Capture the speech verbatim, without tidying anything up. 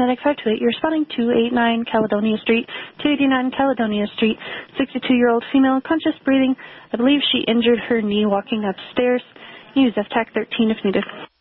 Medic five two eight. You're responding to two eighty-nine Caledonia Street, two eighty-nine Caledonia Street, sixty-two-year-old female, conscious breathing. I believe she injured her knee walking upstairs. Use F TAC thirteen if needed.